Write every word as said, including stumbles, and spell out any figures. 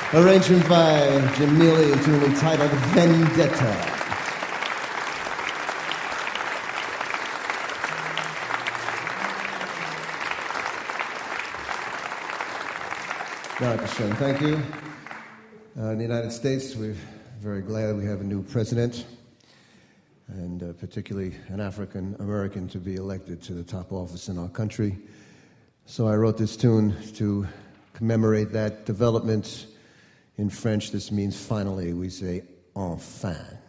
Arrangement by Jim Neely, a tune entitled Vendetta. Dankeschön. Thank you. Uh, in the United States, we're very glad we have a new president, and uh, particularly an African American to be elected to the top office in our country. So I wrote this tune to commemorate that development. In French, this means finally. We say enfin.